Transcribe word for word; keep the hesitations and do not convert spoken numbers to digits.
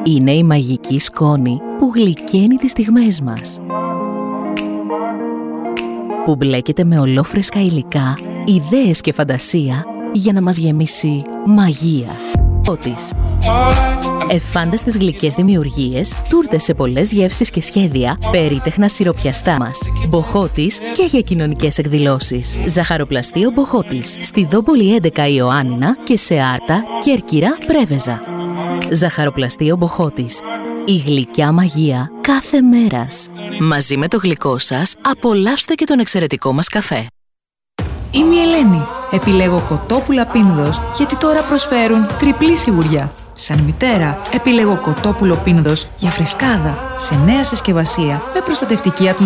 Είναι η μαγική σκόνη που γλυκαίνει τις στιγμές μας. Που μπλέκεται με ολόφρεσκα υλικά, ιδέες και φαντασία για να μας γεμίσει μαγεία. Μποχώτης. Εφάνταστες γλυκές δημιουργίες, τούρτες σε πολλές γεύσεις και σχέδια, περίτεχνα σιροπιαστά μας. Μποχώτης και για κοινωνικές εκδηλώσεις. Ζαχαροπλαστείο Μποχώτης, στη Δόμπολη έντεκα Ιωάννινα και σε Άρτα, Κέρκυρα, Πρέβεζα. Ζαχαροπλαστείο Μποχώτης. Η γλυκιά μαγεία κάθε μέρας. Μαζί με το γλυκό σας, απολαύστε και τον εξαιρετικό μας καφέ. Είμαι η Ελένη. Επιλέγω κοτόπουλα πίνδος γιατί τώρα προσφέρουν τριπλή σιγουριά. Σαν μητέρα, επιλέγω κοτόπουλο πίνδος για φρεσκάδα σε νέα συσκευασία με προστατευτική ατμόσφαιρα.